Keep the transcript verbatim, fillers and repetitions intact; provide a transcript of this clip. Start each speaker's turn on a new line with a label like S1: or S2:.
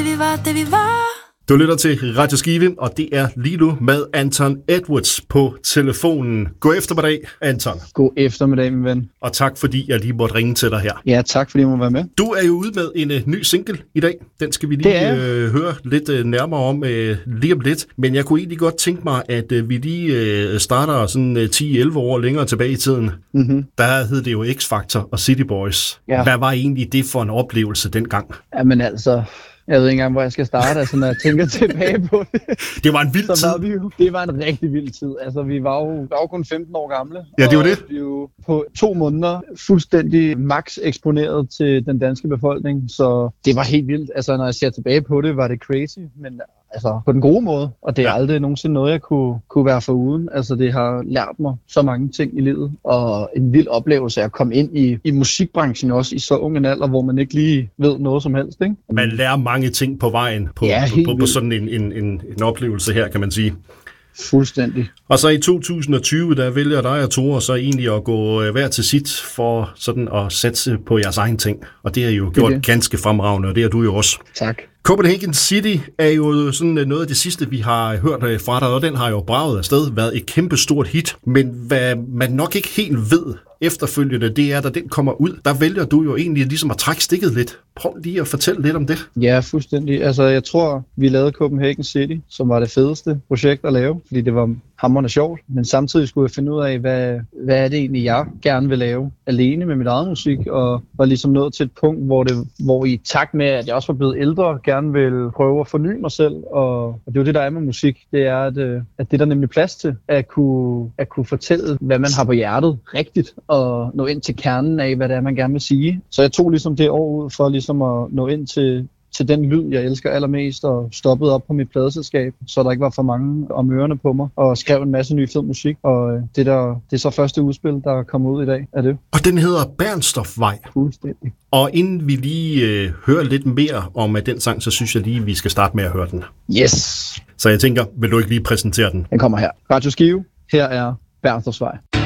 S1: vi var, det vi var.
S2: Du lytter til Radio Skive, og det er lige nu med Anton Edwards på telefonen. God eftermiddag, Anton.
S3: God eftermiddag, min ven.
S2: Og tak, fordi jeg lige måtte ringe til dig her.
S3: Ja, tak, fordi jeg må være med.
S2: Du er jo ude med en uh, ny single i dag. Den skal vi lige uh, høre lidt uh, nærmere om uh, lige om lidt. Men jeg kunne egentlig godt tænke mig, at uh, vi lige uh, starter sådan uh, ti elleve år længere tilbage i tiden.
S3: Mm-hmm.
S2: Der hed det jo X-Factor og City Boys. Ja. Hvad var egentlig det for en oplevelse dengang?
S3: Jamen altså... Jeg ved ikke engang, hvor jeg skal starte, altså, når jeg tænker tilbage på det.
S2: Det var en vild
S3: så var
S2: tid.
S3: Vi jo, det var en rigtig vild tid. Altså, vi var jo, var jo kun femten år gamle.
S2: Ja, det var det.
S3: Vi jo på to måneder fuldstændig max eksponeret til den danske befolkning. Så det var helt vildt. Altså, når jeg ser tilbage på det, var det crazy. Men altså, på den gode måde. Og det er ja. aldrig nogensinde noget, jeg kunne, kunne være foruden. Altså, det har lært mig så mange ting i livet. Og en vild oplevelse at komme ind i, i musikbranchen også i så ung en alder, hvor man ikke lige ved noget som helst, ikke?
S2: Man lærer mange ting på vejen på,
S3: ja,
S2: på, på, på sådan en, en, en, en oplevelse her, kan man sige.
S3: Fuldstændig.
S2: Og så i to tusind og tyve, der vælger dig og Tore så egentlig at gå hver til sit for sådan at satse på jeres egen ting. Og det har jo gjort det. ganske fremragende, og det er du jo også.
S3: Tak.
S2: Copenhagen City er jo sådan noget af det sidste, vi har hørt fra dig, og den har jo braget afsted, været et kæmpe stort hit. Men hvad man nok ikke helt ved efterfølgende, det er, da den kommer ud, der vælger du jo egentlig ligesom at trække stikket lidt. Prøv lige at fortælle lidt om det.
S3: Ja, fuldstændig. Altså, jeg tror, vi lavede Copenhagen City, som var det fedeste projekt at lave, fordi det var hamrende sjovt. Men samtidig skulle jeg finde ud af, hvad, hvad er det egentlig, jeg gerne vil lave alene med mit eget musik, og var ligesom nået til et punkt, hvor, det, hvor i takt med, at jeg også var blevet ældre, gerne vil prøve at forny mig selv. Og, og det er jo det, der er med musik. Det er, at, at det er der nemlig plads til, at kunne, at kunne fortælle, hvad man har på hjertet rigtigt, og nå ind til kernen af, hvad det er, man gerne vil sige. Så jeg tog ligesom det år ud for ligesom at nå ind til, til den lyd, jeg elsker allermest, og stoppede op på mit pladeselskab, så der ikke var for mange om ørerne på mig, og skrev en masse ny fed musik, og det, der, det er så første udspil, der er kommet ud i dag, er det.
S2: Og den hedder Bernstorffsvej.
S3: Fuldstændig.
S2: Og inden vi lige øh, hører lidt mere om den sang, så synes jeg lige, vi skal starte med at høre den.
S3: Yes!
S2: Så jeg tænker, vil du ikke lige præsentere den?
S3: Den kommer her. Radio Skive, her er Bernstorffsvej.